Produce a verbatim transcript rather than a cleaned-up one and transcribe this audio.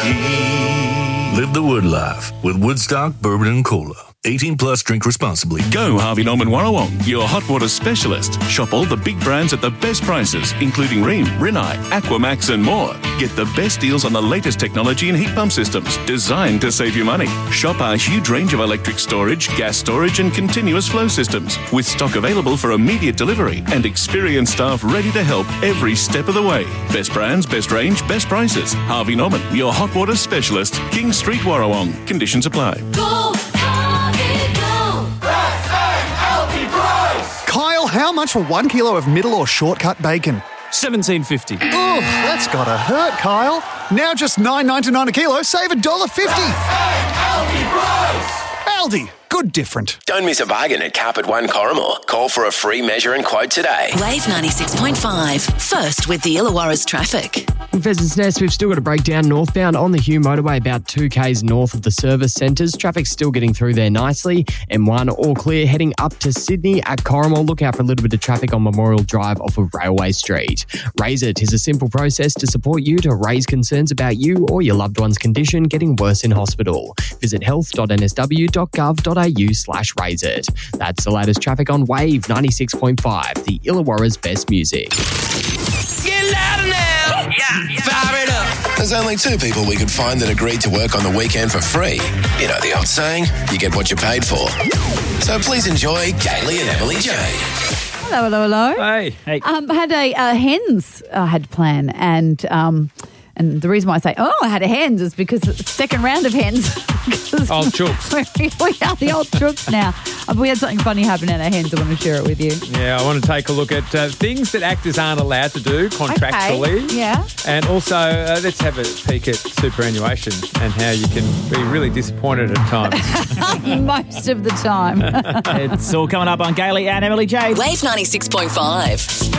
Live the Wood life with Woodstock Bourbon and Cola. eighteen plus, drink responsibly. Go Harvey Norman Warrawong, your hot water specialist. Shop all the big brands at the best prices, including Rheem, Rinnai, Aquamax and more. Get the best deals on the latest technology and heat pump systems designed to save you money. Shop our huge range of electric storage, gas storage and continuous flow systems with stock available for immediate delivery and experienced staff ready to help every step of the way. Best brands, best range, best prices. Harvey Norman, your hot water specialist. King Street, Warrawong. Conditions apply. Go, Harvey, go. Best and healthy price. Kyle, how much for one kilo of middle or shortcut bacon? seventeen fifty. Ugh, that's gotta hurt, Kyle. Now just nine ninety-nine a kilo, save one dollar fifty. Best and healthy price. Aldi, good different. Don't miss a bargain at Carpet One Corrimor. Call for a free measure and quote today. Wave ninety-six point five. First with the Illawarra's traffic. In Pheasants Nest, we've still got a breakdown northbound on the Hume motorway about two k's north of the service centres. Traffic's still getting through there nicely. M one all clear heading up to Sydney at Corrimal. Look out for a little bit of traffic on Memorial Drive off of Railway Street. Raise It is a simple process to support you to raise concerns about you or your loved one's condition getting worse in hospital. Visit health dot n s w dot gov dot a u slash raise it. That's the latest traffic on Wave ninety-six point five, the Illawarra's best music. Get louder now. Yeah, yeah. Fire it up. There's only two people we could find that agreed to work on the weekend for free. You know the old saying, you get what you paid for. So please enjoy Gailey and Emily J. Hello, hello, hello. Hey. Hey. Um, had a uh, hens uh, had plan, and um, and the reason why I say oh I had a hens is because it's the second round of hens. Old chooks. We are the old chooks now. Uh, we had something funny happen at our hens. I want to share it with you. Yeah, I want to take a look at uh, things that actors aren't allowed to do contractually. Okay, yeah. And also, uh, let's have a peek at superannuation and how you can be really disappointed at times. Most of the time. It's all coming up on Gailey and Emily J. Wave ninety-six point five.